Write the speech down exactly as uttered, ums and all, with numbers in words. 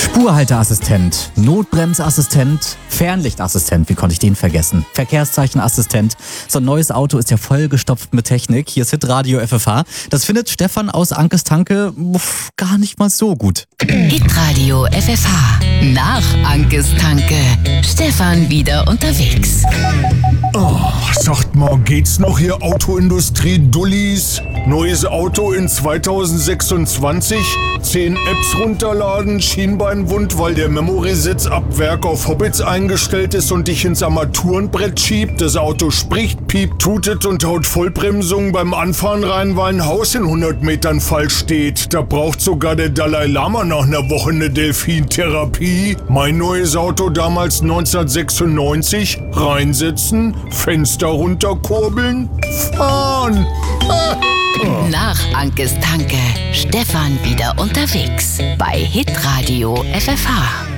Spurhalteassistent, Notbremsassistent, Fernlichtassistent, wie konnte ich den vergessen? Verkehrszeichenassistent. So ein neues Auto ist ja vollgestopft mit Technik. Hier ist Hitradio F F H. Das findet Stefan aus Ankestanke uff, gar nicht mal so gut. Hitradio F F H. Nach Ankestanke. Stefan wieder unterwegs. Oh, sagt mal, geht's noch hier Autoindustrie-Dullis? Neues Auto in zweitausendsechsundzwanzig? Zehn Apps runterladen, Schienbeinwund, weil der Memory-Sitz ab Werk auf Hobbits eingestellt ist und dich ins Armaturenbrett schiebt. Das Auto spricht, piept, tutet und haut Vollbremsung beim Anfahren rein, weil ein Haus in hundert Metern falsch steht. Da braucht sogar der Dalai Lama nach einer Woche eine Delfintherapie. Mein neues Auto damals neunzehnhundertsechsundneunzig. Reinsetzen, Fenster runterkurbeln, fahren. Ah. Nach Ankestanke. Stefan wieder unterwegs bei Hitradio F F H.